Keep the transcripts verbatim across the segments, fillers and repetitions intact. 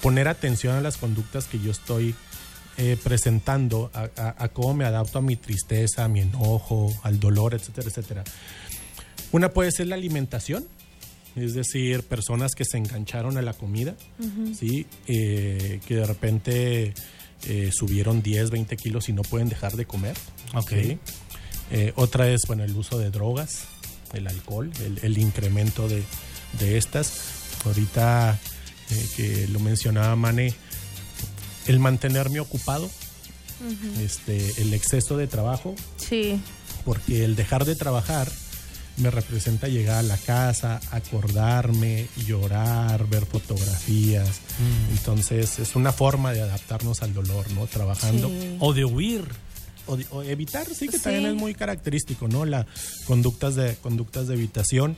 poner atención a las conductas que yo estoy eh, presentando, a, a, a cómo me adapto a mi tristeza, a mi enojo, al dolor, etcétera, etcétera. Una puede ser la alimentación, es decir, personas que se engancharon a la comida, uh-huh. ¿sí? Eh, que de repente eh, subieron diez, veinte kilos y no pueden dejar de comer. Okay. ¿sí? Eh, otra es, bueno, el uso de drogas, el alcohol, el, el incremento de, de estas. Ahorita eh, que lo mencionaba Mane, el mantenerme ocupado, uh-huh. este, el exceso de trabajo. Sí. Porque el dejar de trabajar me representa llegar a la casa, acordarme, llorar, ver fotografías. Mm. Entonces es una forma de adaptarnos al dolor, ¿no? Trabajando. Sí. O de huir. O, de, o evitar, sí, que sí. también es muy característico, ¿no? Las conductas de, conductas de evitación.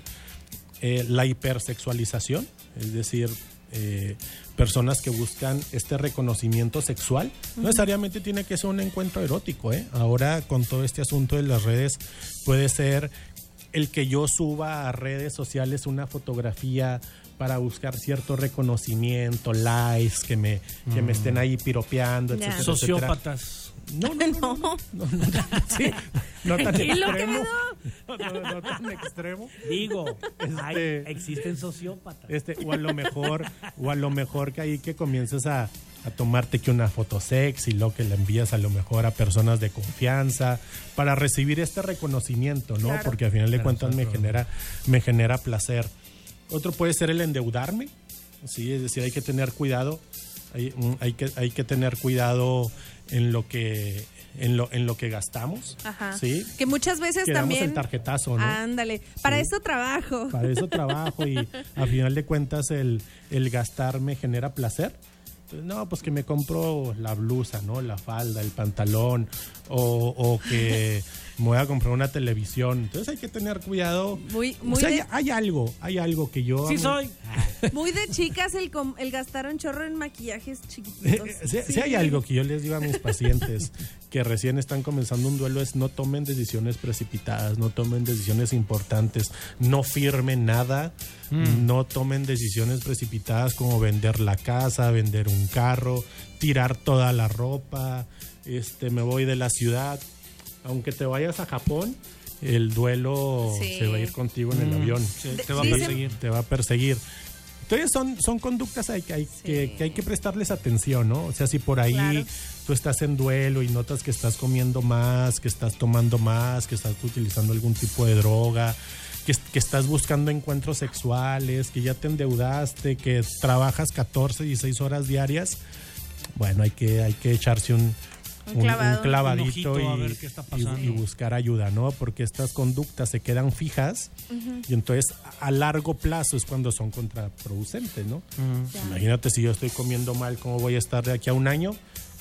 Eh, la hipersexualización, es decir, eh, personas que buscan este reconocimiento sexual. Uh-huh. No necesariamente tiene que ser un encuentro erótico, ¿eh? Ahora con todo este asunto de las redes puede ser el que yo suba a redes sociales una fotografía para buscar cierto reconocimiento, likes, que me, mm. que me estén ahí piropeando, yeah. etcétera, sociópatas. No, no, no, no, no, no, no, no, sí, no tan extremo, no, no, no tan extremo. Digo, este, hay, existen sociópatas. Este, o a lo mejor, o a lo mejor que ahí que comiences a, a tomarte que una foto sexy, lo que la envías a lo mejor a personas de confianza para recibir este reconocimiento, ¿no? Claro. Porque al final de claro, cuentas claro. me genera, me genera placer. Otro puede ser el endeudarme, sí, es decir, hay que tener cuidado, hay, hay que, hay que tener cuidado en lo que en lo en lo que gastamos. Ajá. ¿sí? Que muchas veces que también damos el tarjetazo, ¿no? Ándale, para sí. eso trabajo. Para eso trabajo y a final de cuentas el, el gastar me genera placer. Entonces, no, pues que me compro la blusa, ¿no? La falda, el pantalón o, o que me voy a comprar una televisión. Entonces hay que tener cuidado. Muy, muy o sea, de... hay, hay algo, hay algo que yo... Sí me... soy. Muy de chicas el, com- el gastar un chorro en maquillajes chiquititos. Si sí. sí hay algo que yo les digo a mis pacientes que recién están comenzando un duelo es no tomen decisiones precipitadas, no tomen decisiones importantes, no firmen nada, mm. no tomen decisiones precipitadas como vender la casa, vender un carro, tirar toda la ropa, este, me voy de la ciudad. Aunque te vayas a Japón, el duelo sí. se va a ir contigo en el mm. avión. Sí, te va a Dicen... perseguir. Te va a perseguir. Entonces son, son conductas hay, hay, sí. que, que hay que prestarles atención, ¿no? O sea, si por ahí claro. tú estás en duelo y notas que estás comiendo más, que estás tomando más, que estás utilizando algún tipo de droga, que, que estás buscando encuentros sexuales, que ya te endeudaste, que trabajas catorce, dieciséis horas diarias, bueno, hay que, hay que echarse un... Un, un clavadito un y, y, y buscar ayuda, ¿no? Porque estas conductas se quedan fijas uh-huh. y entonces a largo plazo es cuando son contraproducentes, ¿no? Uh-huh. Yeah. Imagínate si yo estoy comiendo mal, ¿cómo voy a estar de aquí a un año?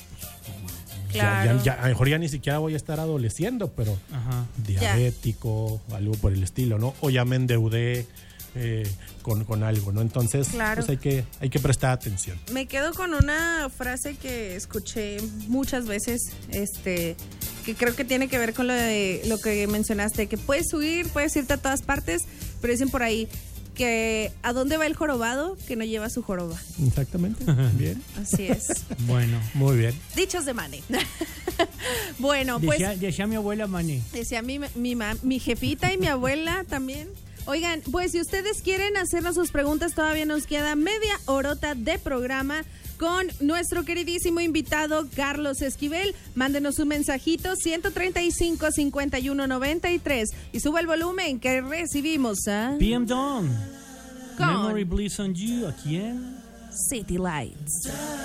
Claro. Ya, ya, ya, a lo mejor ya ni siquiera voy a estar adoleciendo, pero uh-huh. diabético, yeah. algo por el estilo, ¿no? O ya me endeudé eh, con, con algo, ¿no? Entonces, claro. pues hay que, hay que prestar atención. Me quedo con una frase que escuché muchas veces, este, que creo que tiene que ver con lo de lo que mencionaste, que puedes huir, puedes irte a todas partes, pero dicen por ahí que ¿a dónde va el jorobado que no lleva su joroba? Exactamente, bien. Así es. Bueno, muy bien. Dichos de Mane. Bueno, pues... Decía, decía mi abuela Mane. Decía mi, mi, mi jefita y mi abuela también. Oigan, pues si ustedes quieren hacernos sus preguntas, todavía nos queda media horota de programa con nuestro queridísimo invitado Carlos Esquivel. Mándenos un mensajito ciento treinta y cinco, cincuenta y uno, noventa y tres y suba el volumen que recibimos a P M Dawn. Memory Bliss on You. ¿A quién? City Lights.